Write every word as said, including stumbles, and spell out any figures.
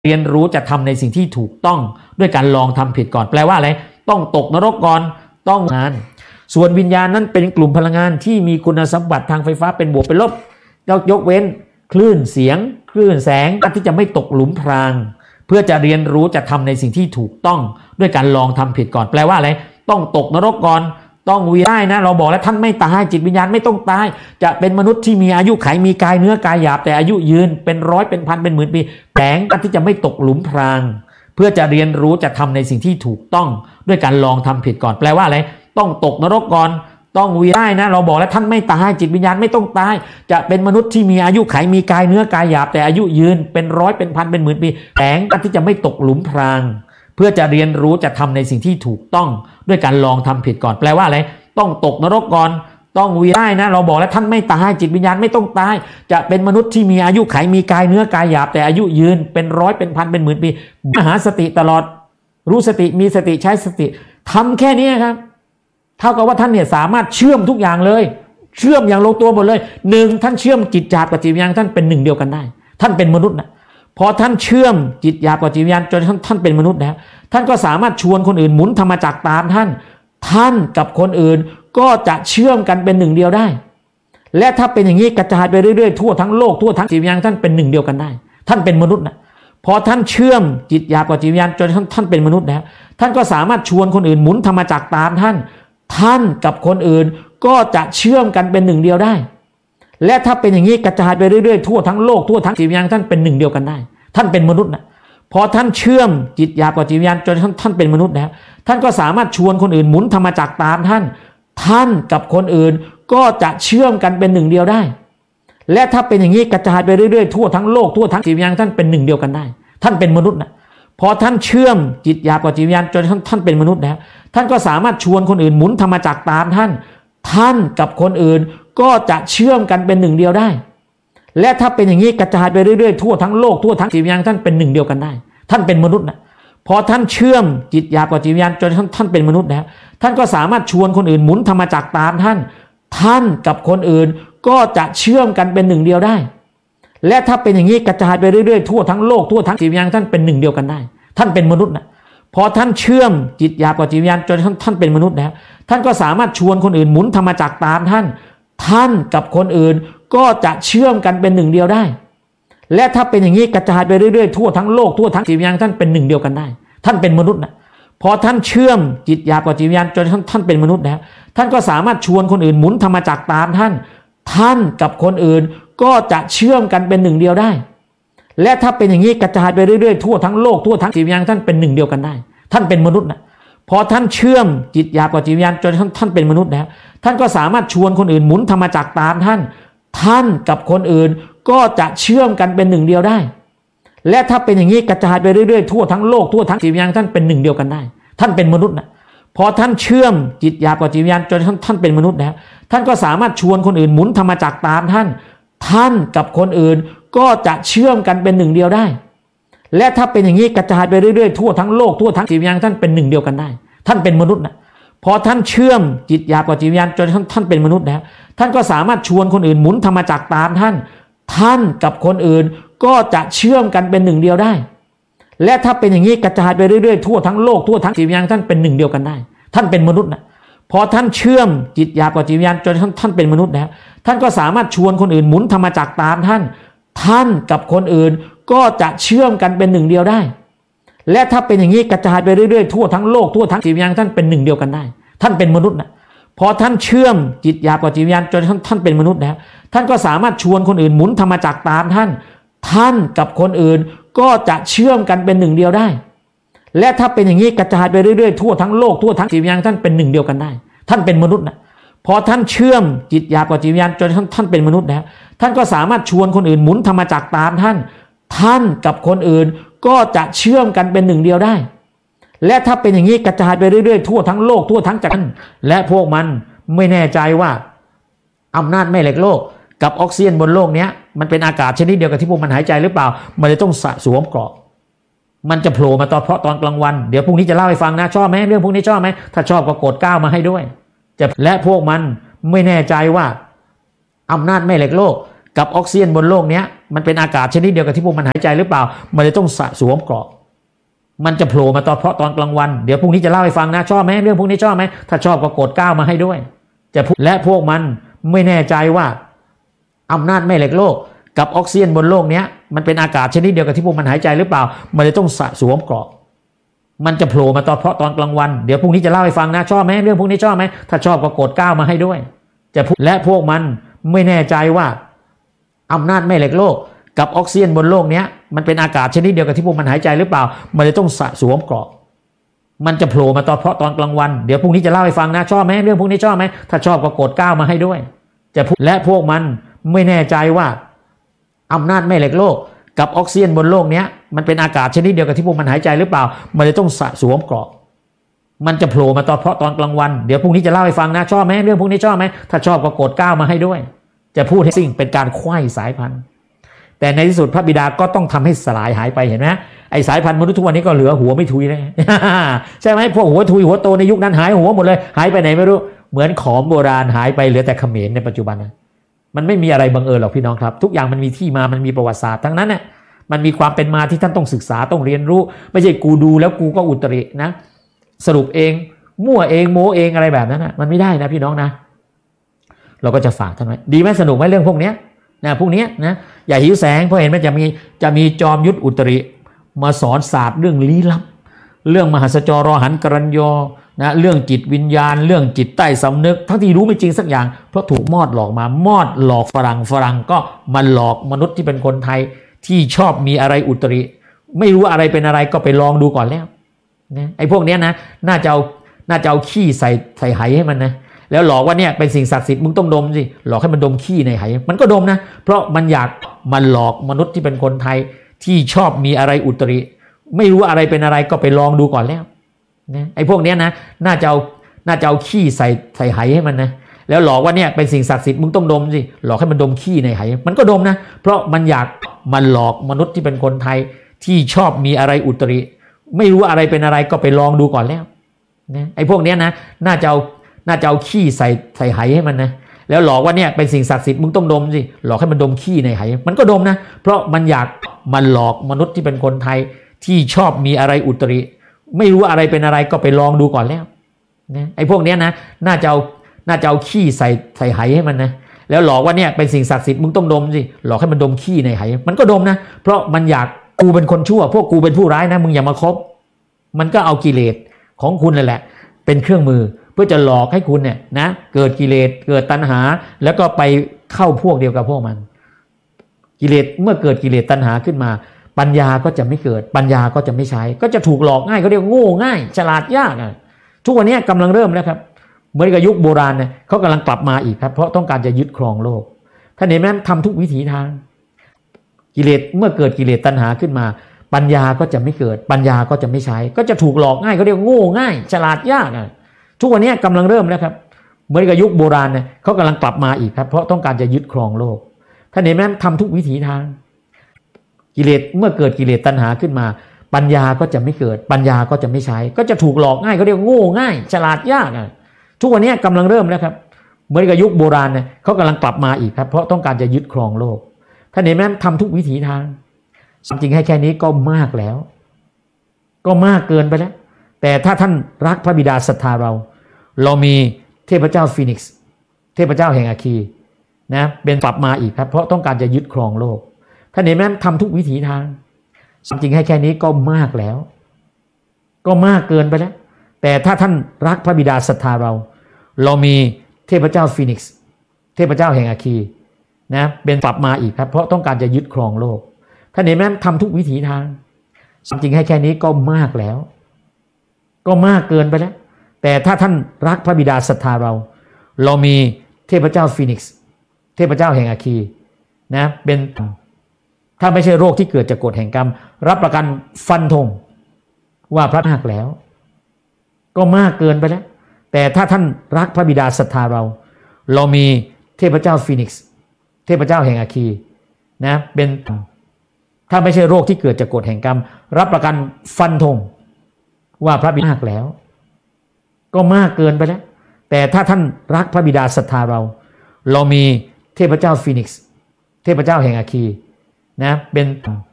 เรียนรู้จะทำในสิ่งที่ถูกต้องด้วยการลองทำผิดก่อนแปลว่าอะไรต้องตกนรกก่อนต้องงานส่วนวิญญาณนั้นเป็นกลุ่มพลังงานที่มีคุณสมบัติทางไฟฟ้าเป็นบวกเป็นลบยกเว้นคลื่นเสียงคลื่นแสงที่จะไม่ตกหลุมพรางเพื่อจะเรียนรู้จะทำในสิ่งที่ถูกต้องด้วยการลองทำผิดก่อนแปลว่าอะไรต้องตกนรกก่อนต้องเวียนได้นะเราบอกแล้วท่านไม่ตายจิตวิญญาณไม่ต้องตายจะเป็นมนุษย์ที่มีอายุขัยมีกายเนื้อกายหยาบแต่อายุยืนเป็นร้อยเป็นพันเป็นหมื่นปีแสงที่จะไม่ตกหลุมพรางเพื่อจะเรียนรู้จะทำในสิ่งที่ถูกต้องด้วยการลองทำผิดก่อนแปลว่าอะไรต้องตกนรกก่อนต้องเวียนได้นะเราบอกแล้วท่านไม่ตายจิตวิญญาณไม่ต้องตายจะเป็นมนุษย์ที่มีอายุขัยมีกายเนื้อกายหยาบแต่อายุยืนเป็นร้อยเป็นพันเป็นหมื่นปีแสงที่จะไม่ตกหลุมพรางเพื่อจะเรียนรู้จะทำในสิ่งที่ถูกต้องด้วยการลองทำผิดก่อนแปลว่าอะไรต้องตกนรกก่อนต้องเวียนได้นะเราบอกแล้วท่านไม่ตายจิตวิญญาณไม่ต้องตายจะเป็นมนุษย์ที่มีอายุขัยมีกายเนื้อกายหยาบแต่อายุยืนเป็นร้อยเป็นพันเป็นหมื่นปีมหาสติตลอดรู้สติมีสติใช้สติทำแค่นี้ครับเท่ากับว่าท่านเนี่ยสามารถเชื่อมทุกอย่างเลยเชื่อมอย่างลงตัวหมดเลยหนึ่งท่านเชื่อมจิตหยาบกับจิตวิญญาณท่านเป็นหนึ่งเดียวกันได้ท่านเป็นมนุษย์นะพอท่านเชื่อมจิตหยาบกับจิตวิญญาณจนท่านท่านเป็นมนุษย์แล้วท่านก็สามารถชวนคนอื่นหมุนธรรมจักรตามท่านท่านกับคนอื่นก็จะเชื่อมกันเป็นหนึ่งเดียวได้และถ้าเป็นอย่างนี้กระจายไปเรื่อยๆทั่วทั้งโลกทั่วทั้งจิตวิญญาณท่านเป็นหนึ่งเดียวกันได้ท่านเป็นมนุษย์นะพอท่านเชื่อมจิตหยาบกับจิตวิญญาณจนท่านท่านเป็นมนุษย์แล้วท่านก็สามารถชวนคนอื่นหมุนธรรมจักรตามท่านท่านกับคนอื่นก็จะเชื่อมกันเป็นหนึ่งเดียวได้และถ้าเป็นอย่างนี้กระจายไปเรื่อยๆทั่วทั้งโลกทั่วทั้งจิตวิญญาณท่านเป็นหนึ่งเดียวกันได้ท่านเป็นมนุษย์นะพอท่านเชื่อมจิตหยาบกับจิตวิญญาณจนท่านท่านเป็นมนุษย์แล้วท่านก็สามารถชวนคนอื่นหมุนธรรมจักรตามท่านท่านกับคนอื่นก็จะเชื่อมกันเป็นหนึ่งเดียวได้และถ้าเป็นอย่างนี้กระจายไปเรื่อยๆทั่วทั้งโลกทั่วทั้งจิตวิญญาณท่านเป็นหนึ่งเดียวกันได้ท่านเป็นมนุษย์นะพอท่านเชื่อมจิตหยาบกับจิตวิญญาณจนท่านท่านเป็นมนุษย์แล้วท่านก็สามารถชวนคนอื่นหมุนธรรมจักรตามท่านท่านกับคนอื่นก็จะเชื่อมกันเป็นหนึ่งเดียวได้และถ้าเป็นอย่างนี้กระจายไปเรื่อยๆทั่วทั้งโลกทั่วทั้งจิตวิญญาณท่านเป็นหนึ่งเดียวกันได้ท่านเป็นมนุษย์นะพอท่านเชื่อมจิตหยาบกับจิตวิญญาณจนท่านท่านเป็นมนุษย์แล้วท่านก็สามารถชวนคนอื่นหมุนธรรมจักรตามท่านท่านกับคนอื่นก็จะเชื่อมกันเป็นหนึ่งเดียวได้และถ้าเป็นอย่างนี้กระจายไปเรื่อยๆทั่วทั้งโลกทั่วทั้งจิตวิญญาณท่านเป็นหนึ่งเดียวกันได้ท่านเป็นมนุษย์นะพอท่านเชื่อมจิตหยาบกับจิตวิญญาณจนท่านท่านเป็นมนุษย์แล้วท่านก็สามารถชวนคนอื่นหมุนธรรมจักรตามท่านท่านกับคนอื่นก็จะเชื่อมกันเป็นหนึ่งเดียวได้และถ้าเป็นอย่างนี้กระจายไปเรื่อยๆทั่วทั้งโลกทั่วทั้งจิตวิญญาณท่านเป็นหนึ่งเดียวกันได้ท่านเป็นมนุษย์นะพอท่านเชื่อมจิตหยาบกับจิตวิญญาณจนท่านท่านเป็นมนุษย์แล้วท่านก็สามารถชวนคนอื่นหมุนธรรมจักรตามท่านท่านกับคนอื่นก็จะเชื่อมกันเป็นหนึ่งเดียวได้และถ้าเป็นอย่างนี้กระจายไปเรื่อยๆทั่วทั้งโลกทั่วทั้งจิตวิญญาณท่านเป็นหนึ่งเดียวกันได้ท่านเป็นมนุษย์นะพอท่านเชื่อมจิตหยาบกับจิตวิญญาณจนท่านท่านเป็นมนุษย์แล้วท่านก็สามารถชวนคนอื่นหมุนธรรมจักรตามท่านท่านกับคนอื่นก็จะเชื่อมกันเป็นหนึ่งเดียวได้และถ้าเป็นอย่างนี้กระจายไปเรื่อยๆทั่วทั้งโลกทั่วทั้งจิตวิญญาณท่านเป็นหนึ่งเดียวกันได้ท่านเป็นมนุษย์นะพอท่านเชื่อมจิตหยาบกับจิตวิญญาณจนท่านท่านเป็นมนุษย์แล้วท่านก็สามารถชวนคนอื่นหมุนธรรมจักรตามท่านท่านกับคนอื่นก็จะเชื่อมกันเป็นหนึ่งเดียวได้และถ้าเป็นอย่างนี้กระจายไปเรื่อยๆทั่วทั้งโลกทั่วทั้งจิตวิญญาณท่านเป็นหนึ่งเดียวกันได้ท่านเป็นมนุษย์นะพอท่านเชื่อมจิตหยาบกับจิตวิญญาณจนท่านท่านเป็นมนุษย์แล้วท่านก็สามารถชวนคนอื่นหมุนธรรมจักรตามท่านท่านกับคนอื่นก็จะเชื่อมกันเป็นหนึ่งเดียวได้และถ้าเป็นอย่างนี้กระจายไปเรื่อยๆทั่วทั้งโลกทั่วทั้งจิตวิญญาณท่านเป็นหนึ่งเดียวกันได้ท่านเป็นมนุษย์นะพอท่านเชื่อมจิตหยาบกับจิตวิญญาณจนท่านท่านเป็นมนุษย์แล้วท่านก็สามารถชวนคนอื่นหมุนธรรมจักรตามท่านท่านกับคนอื่นก็จะเชื่อมกันเป็นหนึ่งเดียวได้และถ้าเป็นอย่างนี้กระจายไปเรื่อยๆทั่วทั้งโลกทั่วทั้งจิตวิญญาณท่านเป็นหนึ่งเดียวกันได้ท่านเป็นมนุษย์นะพอท่านเชื่อมจิตหยาบกับจิตวิญญาณจนท่านท่านเป็นมนุษย์แล้วท่านก็สามารถชวนคนอื่นหมุนธรรมจักรตามท่านท่านกับคนอื่นก็จะเชื่อมกันเป็นหนึ่งเดียวได้และถ้าเป็นอย่างนี้กระจายไปเรื่อยๆทั่วทั้งโลกทั่วทั้งจิตวิญญาณท่านเป็นหนึ่งเดียวกันได้ท่านเป็นมนุษย์นะพอท่านเชื่อมจิตหยาบกับจิตวิญญาณจนท่านท่านเป็นมนุษย์แล้วท่านก็สามารถชวนคนอื่นหมุนธรรมจักรตามท่านท่านกับคนอื่นก็จะเชื่อมกันเป็นหนึ่งเดียวได้และถ้าเป็นอย่างนี้กระจายไปเรื่อยๆทั่วทั้งโลกทั่วทั้งจักรและพวกมันไม่แน่ใจว่าอำนาจแม่เหล็กโลกกับออกซิเจนบนโลกนี้มันเป็นอากาศชนิดเดียวกับที่พวกมันหายใจหรือเปล่ามันจะต้องสวมเกราะมันจะโผล่มาตอนเพราะตอนกลางวันเดี๋ยวพรุ่งนี้จะเล่าให้ฟังนะชอบไหมเรื่องพวกนี้ชอบไหมถ้าชอบก็กดเก้ามาให้ด้วยจะและพวกมันไม่แน่ใจว่าอำนาจแม่เหล็กโลกกับออกซิเจนบนโลกนี้มันเป็นอากาศชนิดเดียวกับที่พวกมันหายใจหรือเปล่ามันเลยต้องสวมเกราะมันจะโผล่มาตอนเพราะตอนกลางวันเดี๋ยวพรุ่งนี้จะเล่าให้ฟังนะชอบไหมเรื่องพวกนี้ชอบไหมถ้าชอบก็กดเก้ามาให้ด้วยจะและพวกมันไม่แน่ใจว่าอำนาจแม่เหล็กโลกกับออกซิเจนบนโลกนี้มันเป็นอากาศชนิดเดียวกับที่พวกมันหายใจหรือเปล่ามันเลยต้องสวมเกราะมันจะโผล่มาตอนเพราะตอนกลางวันเดี๋ยวพรุ่งนี้จะเล่าให้ฟังนะชอบไหมเรื่องพวกนี้ชอบไหมถ้าชอบก็กดเก้ามาให้ด้วยจะและพวกมันไม่แน่ใจว่าอำนาจแม่เหล็กโลกกับออกซิเจนบนโลกนี้มันเป็นอากาศชนิดเดียวกับที่พวกมันหายใจหรือเปล่ามันเลยต้องสวมเกราะมันจะโผล่มาตอนเพราะตอนกลางวันเดี๋ยวพรุ่งนี้จะเล่าให้ฟังนะชอบไหมเรื่องพวกนี้ชอบไหมถ้าชอบก็กดเก้ามาให้ด้วยจะและพวกมันไม่แน่ใจว่าอำนาจแม่เหล็กโลกกับออกซิเจนบนโลกนี้มันเป็นอากาศชนิดเดียวกับที่พวกมันหายใจหรือเปล่ามันเลยต้องสวมเกราะมันจะโผล่มาตอนเพราะตอนกลางวันเดี๋ยวพรุ่งนี้จะเล่าให้ฟังนะชอบไหมเรื่องพวกนี้ชอบไหมถ้าชอบก็กดเก้ามาให้ด้วยจะพูดให้สิ่งเป็นการไขว้สายพันธุ์แต่ในที่สุดพระบิดาก็ต้องทำให้สลายหายไปเห็นไหมไอสายพันธุ์มนุษย์ทุกวันนี้ก็เหลือหัวไม่ทุยเลย ใช่ไหมพวกหัวทุยหัวโตในยุคนั้นหายหัวหมดเลยหายไปไหนไม่รู้เหมือนขอมโบราณหายไปเหลือแต่เขมรในปัจจุบันนะมันไม่มีอะไรบังเอิญหรอกพี่น้องครับทุกอย่างมันมีที่มามันมีประวัติศาสตร์ทั้งนั้นน่ะมันมีความเป็นมาที่ท่านต้องศึกษาต้องเรียนรู้ไม่ใช่กูดูแล้วกูก็อุตรินะสรุปเองมั่วเองโม้เองอะไรแบบนั้นนะมันไม่ได้นะพี่น้องนะเราก็จะฝากท่านไว้ดีไหมสนุกไหมเรื่องพวกนี้นะพวกนี้นะอย่าหิวแสงเพราะเห็นมันจะมีจะมีจอมยุทธอุตริมาสอนศาสตร์เรื่องลี้ลับเรื่องมหัศจรรหันกรัญโยนะเรื่องจิตวิญญาณเรื่องจิตใต้สำนึกทั้งที่รู้ไม่จริงสักอย่างเพราะถูกมอดหลอกมามอดหลอกฝรั่งฝรั่งก็มาหลอกมนุษย์ที่เป็นคนไทยที่ชอบมีอะไรอุตริไม่รู้อะไรเป็นอะไรก็ไปลองดูก่อนแล้วนะไอ้พวกนี้นะน่าจะเอาน่าจะเอาขี้ใส่ใส่ไหให้มันนะแล้วหลอกว่าเนี่ยเป็นสิ่งศักดิ์สิทธิ์มึงต้องดมสิหลอกให้มันดมขี้ในไหมันก็ดมนะเพราะมันอยากมันหลอกมนุษย์ที่เป็นคนไทยที่ชอบมีอะไรอุตริไม่รู้อะไรเป็นอะไรก็ไปลองดูก่อนแล้วนะไอ้พวกนี้นะน่าจะเอาน่าจะเอาขี้ใส่ใส่ไหให้มันนะแล้วหลอกว่าเนี่ยเป็นสิ่งศักดิ์สิทธิ์มึงต้องดมสิหลอกให้มันดมขี้ในไหมันก็ดมนะเพราะมันอยากมันหลอกมนุษย์ที่เป็นคนไทยที่ชอบมีอะไรอุตริไม่รู้อะไรเป็นอะไรก็ไปลองดูก่อนแล้วนะไอ้พวกนี้นะน่าจะเอาน่าจะเอาขี้ใส่ใส่ไหให้มันนะแล้วหลอกว่าเนี่ยเป็นสิ่งศักดิ์สิทธิ์มึงต้องดมสิหลอกให้มันดมขี้ในไหมันก็ดมนะเพราะมันอยากมันหลอกมนุษย์ที่เป็นคนไทยที่ชอบมีอะไรอุตริไม่รู้อะไรเป็นอะไรก็ไปลองดูก่อนแล้วนะไอ้พวกนี้นะน่าจะเอาน่าจะเอาขี้ใส่ใส่ไหให้มันนะแล้วหลอกว่าเนี่ยเป็นสิ่งศักดิ์สิทธิ์มึงต้องดมสิหลอกให้มันดมขี้ในไหมันก็ดมนะเพราะมันอยากกูเป็นคนชั่วพวกกูเป็นผู้ร้ายนะมึงอย่ามาคบมันก็เอากิเลสของคุณนั่นแหละเป็นเครื่องมือเพื่อจะหลอกให้คุณเนี่ยนะเกิดกิเลสเกิดตัณหาแล้วก็ไปเข้าพวกเดียวกับพวกมันกิเลสเมื่อเกิดกิเลสตัณหาขึ้นมาปัญญาก็จะไม่เกิดปัญญาก็จะไม่ใช้ก็จะถูกหลอกง่ายเขาเรียกโง่ง่ายฉลาดยากอ่ะทุกวันนี้กำลังเริ่มแล้วครับเหมือนกับยุคโบราณเนี่ยเขากำลังกลับมาอีกครับเพราะต้องการจะยึดครองโลกท่านเห็นไหมทำทุกวิถีทางกิเลสเมื่อเกิดกิเลสตัณหาขึ้นมาปัญญาก็จะไม่เกิดปัญญาก็จะไม่ใช้ก็จะถูกหลอกง่ายเขาเรียกโง่ง่ายฉลาดยากอ่ะทุกวันนี้กำลังเริ่มแล้วครับเหมือนกับยุคโบราณเนี่ยเขากำลังกลับมาอีกครับเพราะต้องการจะยึดครองโลกท่านเห็นไหมทำทุกวิถีทางกิเลสเมื่อเกิดกิเลสตัณหาขึ้นมาปัญญาก็จะไม่เกิดปัญญาก็จะไม่ใช้ก็จะถูกหลอกง่ายเขาเรียกโง่ง่ายฉลาดยากอ่ะทุกวันนี้กำลังเริ่มแล้วครับเหมือนกับยุคโบราณเนี่ยเขากำลังกลับมาอีกครับเพราะต้องการจะยึดครองโลกท่านเห็นไหมทำทุกวิถีทางจริงให้แค่นี้ก็มากแล้วก็มากเกินไปแล้วแต่ถ้าท่านรักพระบิดาศรัทธาเราเรามีเทพเจ้าฟีนิกซ์เทพเจ้าแห่งอาคีนะเป็นกลับมาอีกครับเพราะต้องการจะยึดครองโลกท่านเห็นไหมทำทุกวิถีทางจริงให้แค่นี้ก็มากแล้วก็มากเกินไปแล้วแต่ถ้าท่านรักพระบิดาศรัทธาเราเรามีเทพเจ้าฟีนิกซ์เทพเจ้าแห่งอาคีนะเป็นกลับมาอีกครับเพราะต้องการจะยึดครองโลกท่านเห็นไหมทำทุกวิถีทางจริงให้แค่นี้ก็มากแล้วก็มากเกินไปแล้วแต่ถ้าท่านรักพระบิดาศรัทธาเราเรามีเทพเจ้าฟีนิกซ์เทพเจ้าแห่งอาคีนะเป็นถ้าไม่ใช่โรคที่เกิดจากกฎแห่งกรรมรับประกันฟันธงว่าพระมากแล้วก็มากเกินไปแล้วแต่ถ้าท่านรักพระบิดาศรัทธาเราเรามีเทพเจ้าฟีนิกซ์เทพเจ้าแห่งอาคีนะเป็นถ้าไม่ใช่โรคที่เกิดจากกฎแห่งกรรมรับประกันฟันธงว่าพระบิดามากแล้วก็มากเกินไปแล้วแต่ถ้าท่านรักพระบิดาศรัทธาเราเรามีเทพเจ้าฟีนิกซ์เทพเจ้าแห่งอัคคีนะเป็น